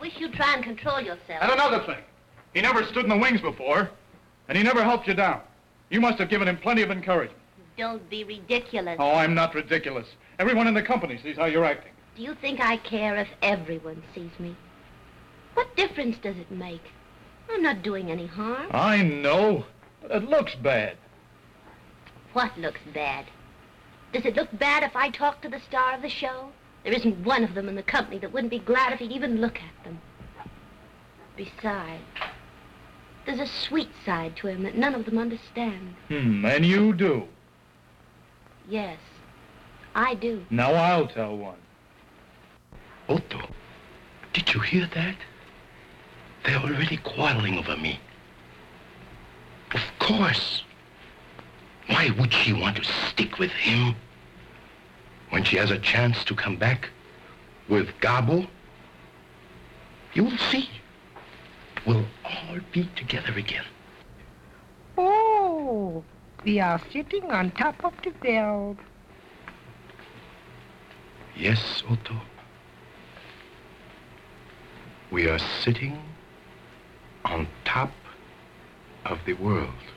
wish you'd try and control yourself. And another thing. He never stood in the wings before, and he never helped you down. You must have given him plenty of encouragement. Don't be ridiculous. Oh, I'm not ridiculous. Everyone in the company sees how you're acting. Do you think I care if everyone sees me? What difference does it make? I'm not doing any harm. I know. But it looks bad. What looks bad? Does it look bad if I talk to the star of the show? There isn't one of them in the company that wouldn't be glad if he'd even look at them. Besides, there's a sweet side to him that none of them understand. And you do. Yes, I do. Now I'll tell one. Otto, did you hear that? They're already quarreling over me. Of course. Why would she want to stick with him when she has a chance to come back with Gabo? You'll see. We'll all be together again. Oh, we are sitting on top of the world. Yes, Otto. We are sitting on top of the world.